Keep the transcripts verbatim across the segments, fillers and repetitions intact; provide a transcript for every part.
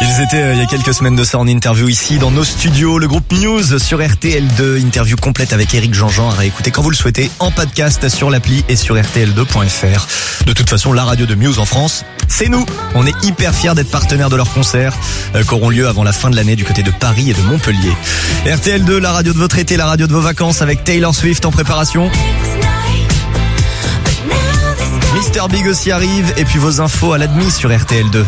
Ils étaient euh, il y a quelques semaines de ça en interview ici dans nos studios. Le groupe Muse sur R T L deux. Interview complète avec Éric Jean-Jean à réécouter quand vous le souhaitez en podcast sur l'appli et sur R T L deux point F R. De toute façon, la radio de Muse en France, c'est nous. On est hyper fiers d'être partenaires de leurs concerts euh, qui auront lieu avant la fin de l'année du côté de Paris et de Montpellier. R T L deux, la radio de votre été, la radio de vos vacances avec Taylor Swift en préparation. Mister Big aussi arrive et puis vos infos à l'admis sur R T L deux.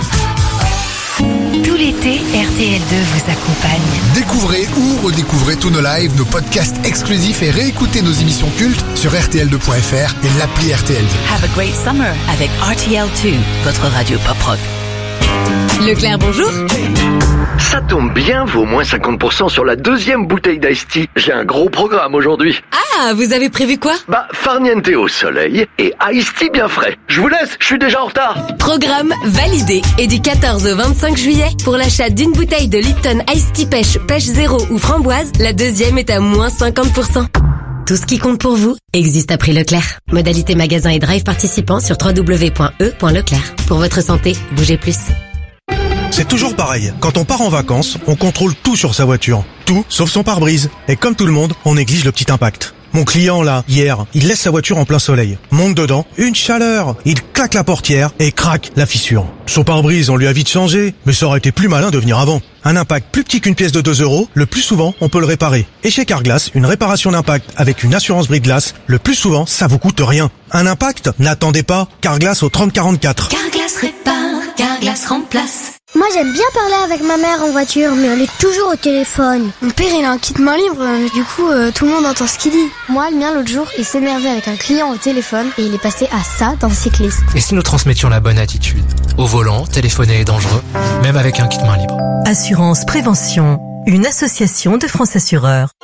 Tout l'été, R T L deux vous accompagne. Découvrez ou redécouvrez tous nos lives, nos podcasts exclusifs et réécoutez nos émissions cultes sur R T L deux point F R et l'appli R T L deux. Have a great summer avec R T L deux, votre radio pop-rock. Leclerc, bonjour. Ça tombe bien, vaut moins cinquante pour cent sur la deuxième bouteille d'Ice Tea. J'ai un gros programme aujourd'hui. Ah, vous avez prévu quoi? Bah, farniente au soleil et Ice Tea bien frais. Je vous laisse, je suis déjà en retard. Programme validé. Et du quatorze au vingt-cinq juillet, pour l'achat d'une bouteille de Lipton Ice Tea Pêche, Pêche Zéro ou Framboise, la deuxième est à moins cinquante pour cent. Tout ce qui compte pour vous existe à prix Leclerc. Modalité magasin et drive participants sur w w w point e point leclerc. Pour votre santé, bougez plus. C'est toujours pareil. Quand on part en vacances, on contrôle tout sur sa voiture. Tout, sauf son pare-brise. Et comme tout le monde, on néglige le petit impact. Mon client, là, hier, il laisse sa voiture en plein soleil. Monte dedans, une chaleur. Il claque la portière et craque la fissure. Son pare-brise, on lui a vite changé, mais ça aurait été plus malin de venir avant. Un impact plus petit qu'une pièce de deux euros, le plus souvent, on peut le réparer. Et chez Carglass, une réparation d'impact avec une assurance brise-glace, le plus souvent, ça vous coûte rien. Un impact? N'attendez pas. Carglass au trente quarante-quatre. Carglass répare, Carglass remplace. Moi j'aime bien parler avec ma mère en voiture, mais elle est toujours au téléphone. Mon père il a un kit main libre, du coup euh, tout le monde entend ce qu'il dit. Moi le mien l'autre jour il s'énervait avec un client au téléphone et il est passé à ça dans Cycliste. Et si nous transmettions la bonne attitude? Au volant, téléphoner est dangereux, même avec un kit main libre. Assurance Prévention, une association de France Assureurs.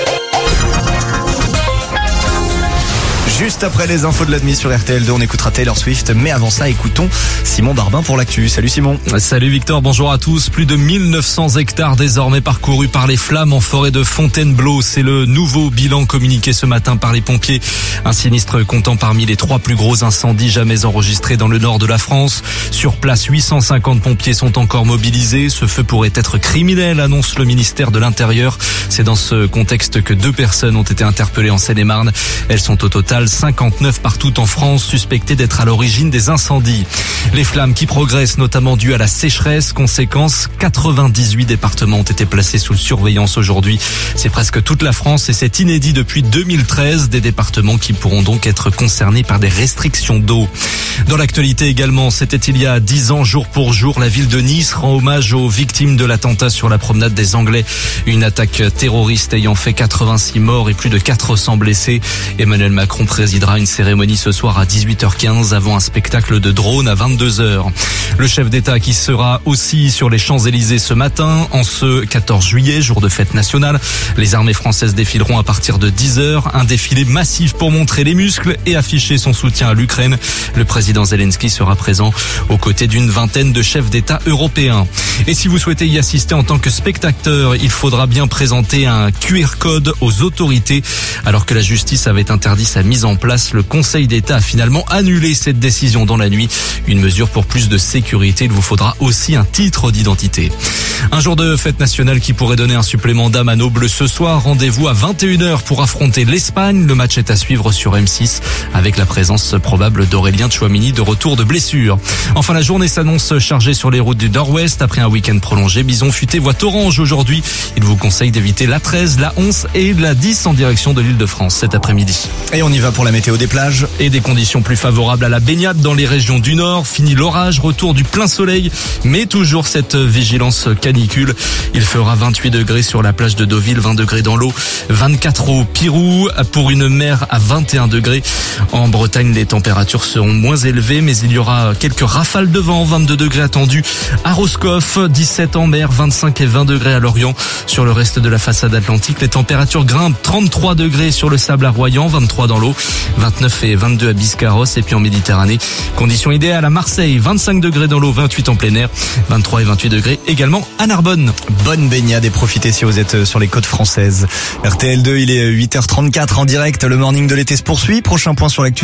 Juste après les infos de l'admis sur R T L deux, on écoutera Taylor Swift. Mais avant ça, écoutons Simon Barbin pour l'actu. Salut Simon. Salut Victor, bonjour à tous. Plus de mille neuf cents hectares désormais parcourus par les flammes en forêt de Fontainebleau. C'est le nouveau bilan communiqué ce matin par les pompiers. Un sinistre comptant parmi les trois plus gros incendies jamais enregistrés dans le nord de la France. Sur place, huit cent cinquante pompiers sont encore mobilisés. Ce feu pourrait être criminel, annonce le ministère de l'Intérieur. C'est dans ce contexte que deux personnes ont été interpellées en Seine-et-Marne. Elles sont au total cinquante-neuf partout en France, suspectées d'être à l'origine des incendies. Les flammes qui progressent, notamment dues à la sécheresse. Conséquence, quatre-vingt-dix-huit départements ont été placés sous surveillance aujourd'hui. C'est presque toute la France et c'est inédit depuis deux mille treize. Des départements qui pourront donc être concernés par des restrictions d'eau. Dans l'actualité également, c'était il y a dix ans, jour pour jour, la ville de Nice rend hommage aux victimes de l'attentat sur la promenade des Anglais. Une attaque terroriste ayant fait quatre-vingt-six morts et plus de quatre cents blessés. Emmanuel Macron présidera une cérémonie ce soir à dix-huit heures quinze avant un spectacle de drone à vingt-deux heures. Le chef d'État qui sera aussi sur les Champs-Élysées ce matin, en ce quatorze juillet, jour de fête nationale. Les armées françaises défileront à partir de dix heures. Un défilé massif pour montrer les muscles et afficher son soutien à l'Ukraine. Le président Zelensky sera présent aux côtés d'une vingtaine de chefs d'État européens. Et si vous souhaitez y assister en tant que spectateur, il faudra bien présenter un Q R code aux autorités. Alors que la justice avait interdit sa mise en place, le Conseil d'État a finalement annulé cette décision dans la nuit. Une mesure pour plus de sécurité. Il vous faudra aussi un titre d'identité. Un jour de fête nationale qui pourrait donner un supplément d'âme à nos Bleus ce soir. Rendez-vous à vingt et une heures pour affronter l'Espagne. Le match est à suivre sur M six avec la présence probable d'Aurélien Tchouaméni de retour de blessure. Enfin, la journée s'annonce chargée sur les routes du Nord-Ouest. Après un week-end prolongé, Bison Futé voit orange aujourd'hui. Il vous conseille d'éviter la treize, la onze et la dix en direction de l'Île-de-France cet après-midi. Et on y va pour la météo des plages. Et des conditions plus favorables à la baignade dans les régions du Nord. Fini l'orage, retour du plein soleil, mais toujours cette vigilance canicule. Il fera vingt-huit degrés sur la plage de Deauville, vingt degrés dans l'eau, vingt-quatre au Pirou, pour une mer à vingt et un degrés. En Bretagne, les températures seront moins élevées, mais il y aura quelques rafales de vent, vingt-deux degrés attendus à Roscoff, dix-sept en mer, vingt-cinq et vingt degrés à Lorient. Sur le reste de la façade atlantique, les températures grimpent, trente-trois degrés sur le sable à Royan, vingt-trois dans l'eau, vingt-neuf et vingt-deux à Biscarrosse. Et puis en Méditerranée, conditions idéales à Marseille, vingt-cinq degrés dans l'eau, vingt-huit en plein air, vingt-trois et vingt-huit degrés également à Narbonne. Bonne baignade et profitez si vous êtes sur les côtes françaises. R T L deux, il est huit heures trente-quatre en direct. Le morning de l'été se poursuit. Prochain point sur l'actu.